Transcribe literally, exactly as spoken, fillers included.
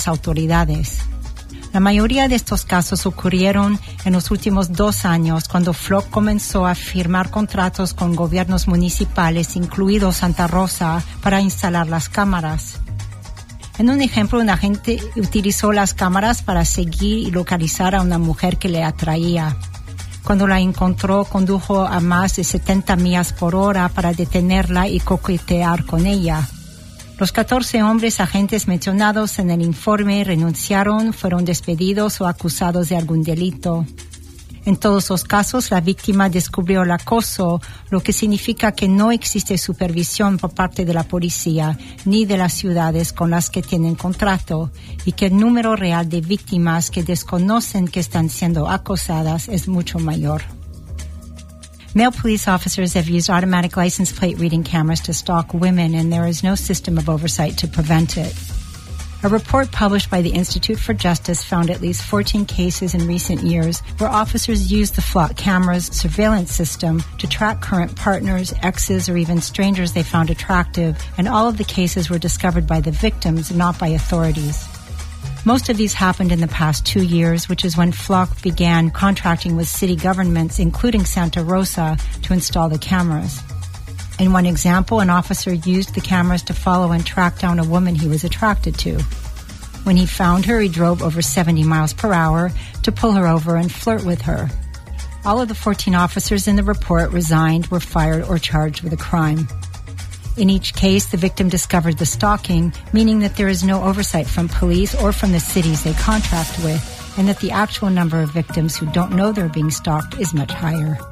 autoridades. La mayoría de estos casos ocurrieron en los últimos dos años, cuando Flock comenzó a firmar contratos con gobiernos municipales, incluido Santa Rosa, para instalar las cámaras. En un ejemplo, un agente utilizó las cámaras para seguir y localizar a una mujer que le atraía. Cuando la encontró, condujo a más de setenta millas por hora para detenerla y coquetear con ella. Los catorce hombres agentes mencionados en el informe renunciaron, fueron despedidos o acusados de algún delito. En todos los casos, la víctima descubrió el acoso, lo que significa que no existe supervisión por parte de la policía ni de las ciudades con las que tienen contrato, y que el número real de víctimas que desconocen que están siendo acosadas es mucho mayor. Male police officers have used automatic license plate reading cameras to stalk women, and there is no system of oversight to prevent it. A report published by the Institute for Justice found at least fourteen cases in recent years where officers used the Flock camera's surveillance system to track current partners, exes, or even strangers they found attractive, and all of the cases were discovered by the victims, not by authorities. Most of these happened in the past two years, which is when Flock began contracting with city governments, including Santa Rosa, to install the cameras. In one example, an officer used the cameras to follow and track down a woman he was attracted to. When he found her, he drove over seventy miles per hour to pull her over and flirt with her. All of the fourteen officers in the report resigned, were fired, or charged with a crime. In each case, the victim discovered the stalking, meaning that there is no oversight from police or from the cities they contract with, and that the actual number of victims who don't know they're being stalked is much higher.